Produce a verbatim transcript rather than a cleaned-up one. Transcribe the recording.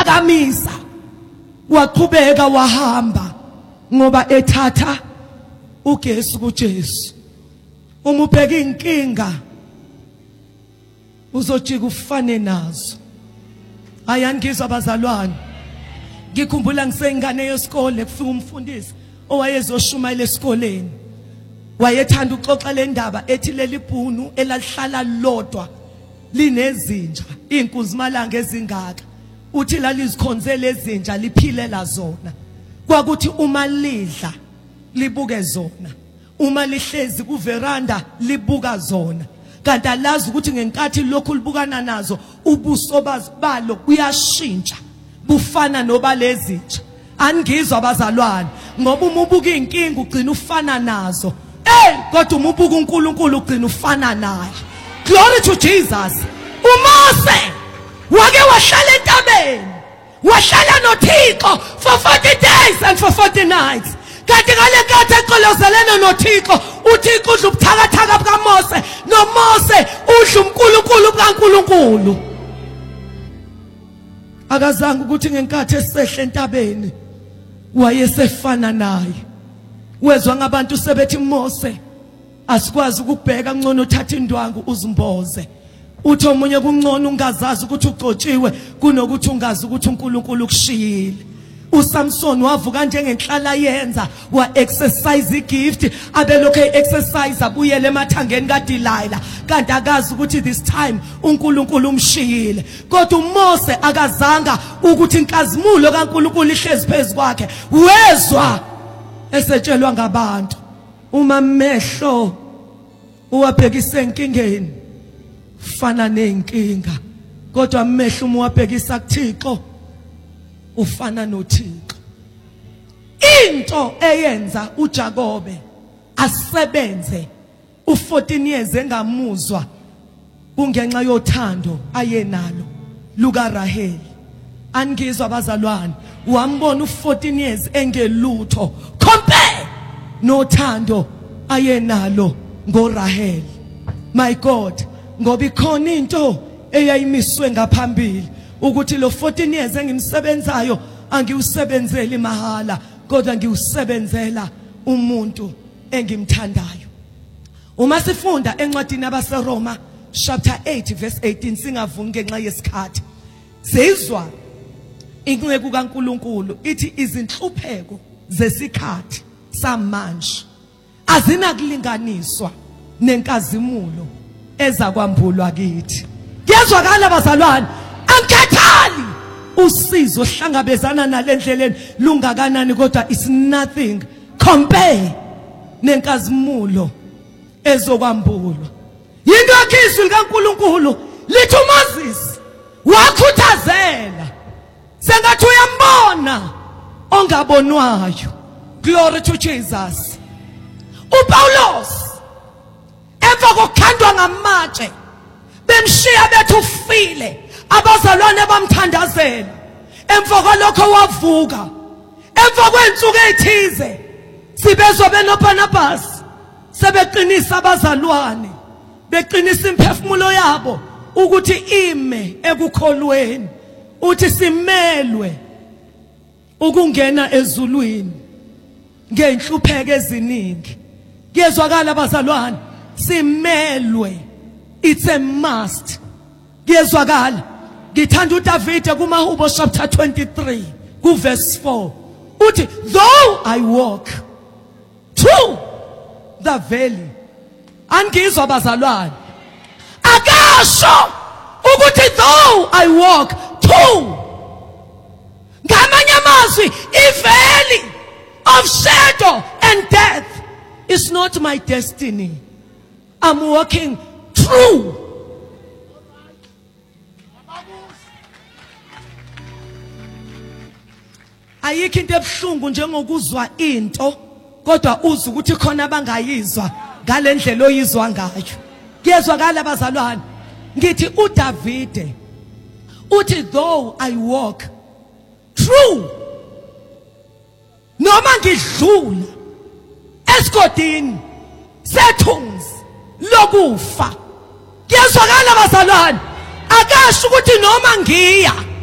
waphakamisa waqhubeka wahamba ngoba ethatha uGesu kuJesu. Uma ubheka inkinga uzojika ufane nazo. Ayangizwa abazalwane. Ngikhumbula ngisengane yesikole kufika umfundisi owayezoshumayela esikoleni. Wayethanda uxoxa le ndaba ethi leli bhunu elalihlala lodwa linezinja inkuzimalanga ezingaka. Uthi lalizikhonzele ezinja liphilela zona. Kwakuthi uma lidla libuke zona. Uma lihlezi kuveranda libuka zona. Kanti alazi ukuthi ngenkathi lokhu libukana nazo ubuso balo kuyashintsha bufana nobalezinja. Angizwa abazalwane ngoba uma ubuka inkinga ugcina ufana nazo. Eh kodwa uma ubuka uNkulunkulu ugcina ufana naye. Glory to Jesus. uMose wake wahlala entabeni wahlala noThixo for forty days and for forty nights. Kanti ngale nkathi eqolozelene noThixo uThixo udla ubuthakathaka bukaMose noMose udla uNkulunkulu bukaNkulunkulu. Akazange ukuthi ngenkathi esehla entabeni wayesefana naye. Wezwa ngabantu sebethi Mose asikwazi ukubheka ngcono uthatha indwangu uzimboze. Uthi omunye kungcono ungazazi ukuthi ugcotshiwe kunokuthi ungazi ukuthi uNkulunkulu ukushiyile. uSamson wavuka njengenhlala yenza wa exercise igift abelokho exercise abuyele emathangeni kaDelilah kanti akazi ukuthi this time uNkulunkulu umshiyile. Kodwa uMose akazanga ukuthi inkazimulo kaNkulunkulu ihlezi phezukwakhe. Wezwa esetshelwa ngabantu uma mehlo uwabhekise enkingeni fana nenkinga kodwa amehlo uma uwabhekisa kuThixo ufana noThixo. Into eyenza uJakobe asebenze u-fourteen years engamuzwa kungenxa yothando ayenalo lukaRaheli. Angizwa abazalwane wambona u-fourteen years engelutho compare nothando ayenalo ngoRaheli. My God, ngoba ikhona into eyayimiswe ngaphambili ukuthi lo fourteen years engimsebenzayo angiwusebenzeli mahala kodwa ngiwusebenzela umuntu engimthandayo. Uma sifunda encwadini yabaseRoma chapter eight verse eighteen singavumi ngenxa yesikhathi sizwa inceku kaNkulunkulu ithi izinhlupheko zesikhathi samanje azinakulinganiswa nenkazimulo ezakwambulwa kithi. Kuyezwakala abazalwane angikhathali usizo hlangabezana nalendleleni lungakanani kodwa is nothing compare nenkazimulo ezokwambulwa. Yinto yakhiso likaNkulunkulu lithi uMoses wakhuthazela sengathi uyambona ongabonwayo. Glory to Jesus. uPaulos emva kokukhandwa ngamatshe bemshiya bethu ufile abazalwane bamthandazela emva kwalokho wavuka emva kwensuku ezithize sibezwa benoBarnabas sebeqinisa abazalwane beqinisa imphefumulo yabo ukuthi ime ekukholweni uthi simelwe ukungena ezulwini ngenhlupheko eziningi. Kuyezwakala abazalwane simelwe, it's a must. Kuyezwakala ngithanda uDavide kumaHubo chapter twenty-three ku verse four uthi though I walk through the valley. Angizwa abazalwane akasho ukuthi though I walk through ngamanye amazwi i-valley of shadow and death is not my destiny. I'm walking through. Ayikho into ebuhlungu njengokuzwa into kodwa uza ukuthi khona abangayizwa ngalendlela oyizwa ngayo. Kuyezwakala abazalwane ngithi uDavide uthi though I walk through noma ngidlula esigodini sethunzi lokufa. Kuyezwakala abazalwane akasho ukuthi noma ngiya